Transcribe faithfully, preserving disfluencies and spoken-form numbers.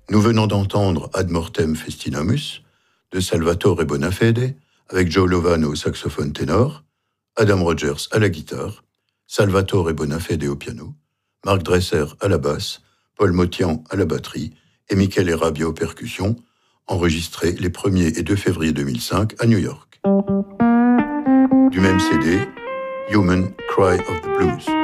Nous venons d'entendre Ad Mortem Festinamus de Salvatore Bonafede avec Joe Lovano au saxophone ténor, Adam Rogers à la guitare, Salvatore Bonafede au piano, Marc Dresser à la basse, Paul Motian à la batterie et Michele Rabbia aux percussions, enregistrés les premier et deux février deux mille cinq à New York. Du même C D, Human Cry of the Blues.